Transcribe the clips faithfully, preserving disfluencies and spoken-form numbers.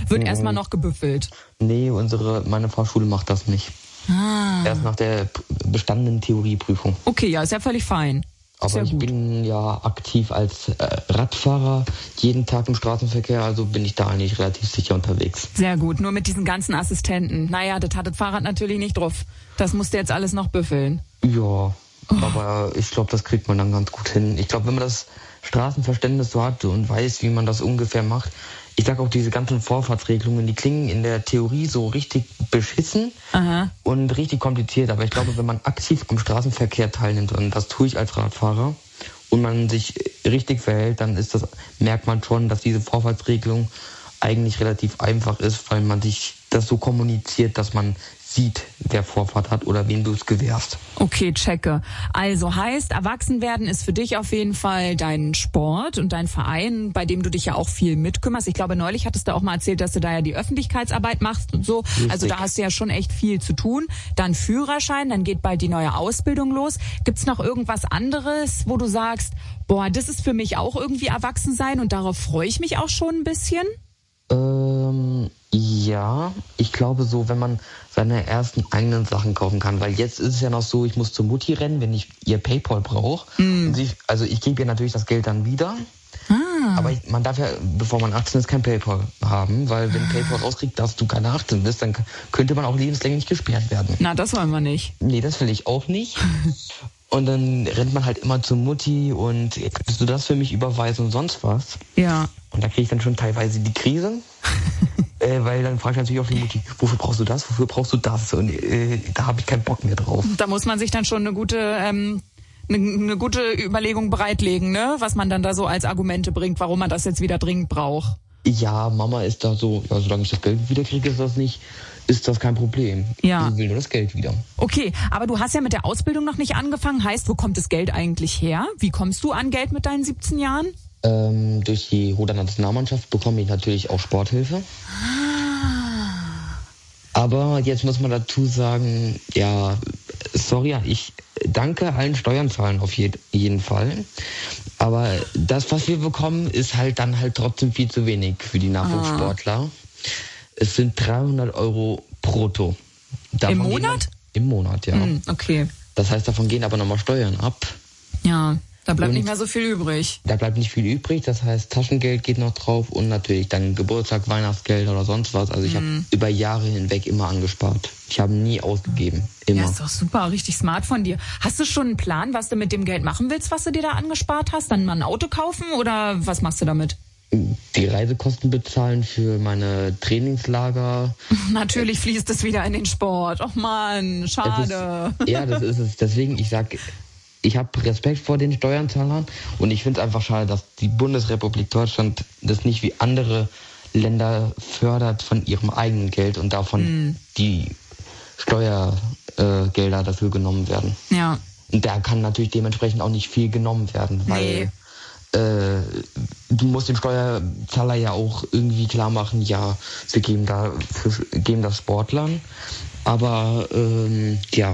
Wird mhm. erstmal noch gebüffelt? Nee, unsere, meine Fahrschule macht das nicht. Ah. Erst nach der bestandenen Theorieprüfung. Okay, ja, ist ja völlig fein. Aber ich bin ja aktiv als äh, Radfahrer jeden Tag im Straßenverkehr, also bin ich da eigentlich relativ sicher unterwegs. Sehr gut, nur mit diesen ganzen Assistenten. Naja, das hat das Fahrrad natürlich nicht drauf. Das musst du jetzt alles noch büffeln. Ja, oh. aber ich glaube, das kriegt man dann ganz gut hin. Ich glaube, wenn man das Straßenverständnis so hat und weiß, wie man das ungefähr macht. Ich sag auch, diese ganzen Vorfahrtsregelungen, die klingen in der Theorie so richtig beschissen Aha. und richtig kompliziert. Aber ich glaube, wenn man aktiv am Straßenverkehr teilnimmt, und das tue ich als Radfahrer, und man sich richtig verhält, dann ist das, merkt man schon, dass diese Vorfahrtsregelung eigentlich relativ einfach ist, weil man sich das so kommuniziert, dass man sieht, wer Vorfahrt hat oder wem du es gewährst. Okay, checke. Also heißt, Erwachsenwerden ist für dich auf jeden Fall dein Sport und dein Verein, bei dem du dich ja auch viel mitkümmerst. Ich glaube, neulich hattest du auch mal erzählt, dass du da ja die Öffentlichkeitsarbeit machst und so. Richtig. Also da hast du ja schon echt viel zu tun. Dann Führerschein, dann geht bald die neue Ausbildung los. Gibt's noch irgendwas anderes, wo du sagst, boah, das ist für mich auch irgendwie Erwachsensein und darauf freue ich mich auch schon ein bisschen? Ähm, ja, ich glaube so, wenn man seine ersten eigenen Sachen kaufen kann, weil jetzt ist es ja noch so, ich muss zur Mutti rennen, wenn ich ihr PayPal brauche. Mm. Also ich gebe ihr natürlich das Geld dann wieder, ah. aber ich, man darf ja, bevor man achtzehn ist, kein PayPal haben, weil wenn PayPal rauskriegt, dass du keine achtzehn bist, dann könnte man auch lebenslänglich gesperrt werden. Na, das wollen wir nicht. Nee, das will ich auch nicht. Und dann rennt man halt immer zur Mutti und könntest du das für mich überweisen und sonst was? Ja. Und da kriege ich dann schon teilweise die Krise, äh, weil dann frage ich natürlich auch die Mutti, wofür brauchst du das, wofür brauchst du das? Und äh, da habe ich keinen Bock mehr drauf. Da muss man sich dann schon eine gute, ähm, eine, eine gute Überlegung bereitlegen, ne? Was man dann da so als Argumente bringt, warum man das jetzt wieder dringend braucht. Ja, Mama ist da so, ja, solange ich das Geld wieder kriege, ist das nicht, ist das kein Problem. Ja. Ich will nur das Geld wieder. Okay, aber du hast ja mit der Ausbildung noch nicht angefangen. Heißt, wo kommt das Geld eigentlich her? Wie kommst du an Geld mit deinen siebzehn Jahren? Ähm, durch die Roder Nationalmannschaft bekomme ich natürlich auch Sporthilfe. Ah. Aber jetzt muss man dazu sagen, ja, sorry, ich danke allen Steuernzahlern auf je- jeden Fall. Aber das, was wir bekommen, ist halt dann halt trotzdem viel zu wenig für die Nachwuchssportler. Ah. Es sind dreihundert Euro brutto. Davon Im Monat? Man, Im Monat, ja. Mm, okay. Das heißt, davon gehen aber nochmal Steuern ab. Ja, da bleibt und nicht mehr so viel übrig. Da bleibt nicht viel übrig, das heißt, Taschengeld geht noch drauf und natürlich dann Geburtstag, Weihnachtsgeld oder sonst was. Also ich mm. habe über Jahre hinweg immer angespart. Ich habe nie ausgegeben, immer. Ja, ist doch super, richtig smart von dir. Hast du schon einen Plan, was du mit dem Geld machen willst, was du dir da angespart hast? Dann mal ein Auto kaufen oder was machst du damit? Die Reisekosten bezahlen für meine Trainingslager. Natürlich fließt es wieder in den Sport. Och Mann, schade. Ist, ja, das ist es. Deswegen, ich sag, ich habe Respekt vor den Steuerzahlern und ich finde es einfach schade, dass die Bundesrepublik Deutschland das nicht wie andere Länder fördert von ihrem eigenen Geld und davon mm. die Steuergelder äh, dafür genommen werden. Ja. Und da kann natürlich dementsprechend auch nicht viel genommen werden, weil nee. Äh, du musst dem Steuerzahler ja auch irgendwie klar machen, ja, wir geben da für, geben das Sportlern, aber ähm, ja,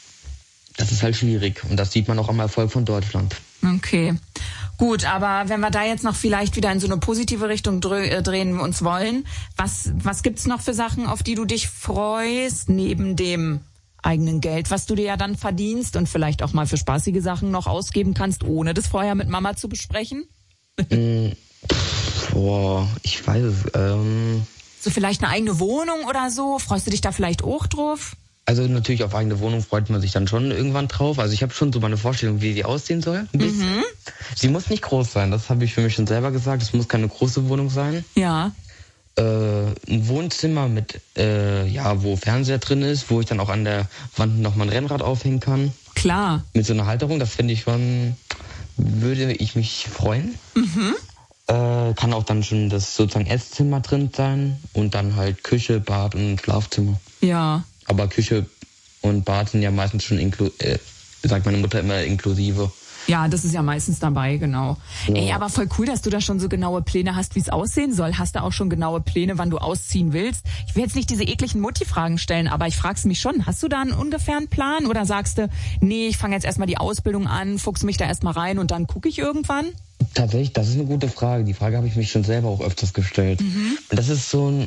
das ist halt schwierig und das sieht man auch am Erfolg von Deutschland. Okay, gut, aber wenn wir da jetzt noch vielleicht wieder in so eine positive Richtung dreh, drehen uns wollen, was was gibt's noch für Sachen, auf die du dich freust, neben dem eigenen Geld, was du dir ja dann verdienst und vielleicht auch mal für spaßige Sachen noch ausgeben kannst, ohne das vorher mit Mama zu besprechen? mm, pff, boah, ich weiß es. Ähm, so vielleicht eine eigene Wohnung oder so? Freust du dich da vielleicht auch drauf? Also natürlich auf eigene Wohnung freut man sich dann schon irgendwann drauf. Also ich habe schon so meine Vorstellung, wie die aussehen soll. Ein bisschen. Mhm. Sie muss nicht groß sein, das habe ich für mich schon selber gesagt. Es muss keine große Wohnung sein. Ja. Ein Wohnzimmer mit, äh, ja, wo Fernseher drin ist, wo ich dann auch an der Wand noch mal ein Rennrad aufhängen kann. Klar. Mit so einer Halterung, das finde ich schon, würde ich mich freuen. Mhm. Äh, kann auch dann schon das sozusagen Esszimmer drin sein und dann halt Küche, Bad und Schlafzimmer. Ja. Aber Küche und Bad sind ja meistens schon, inklu- äh, sagt meine Mutter immer, inklusive. Ja, das ist ja meistens dabei, genau. Ja. Ey, aber voll cool, dass du da schon so genaue Pläne hast, wie es aussehen soll. Hast du auch schon genaue Pläne, wann du ausziehen willst? Ich will jetzt nicht diese ekligen Mutti-Fragen stellen, aber ich frag's mich schon. Hast du da einen ungefähren Plan oder sagst du, nee, ich fange jetzt erstmal die Ausbildung an, fuchse mich da erstmal rein und dann gucke ich irgendwann? Tatsächlich, das ist eine gute Frage. Die Frage habe ich mich schon selber auch öfters gestellt. Mhm. Und das ist so ein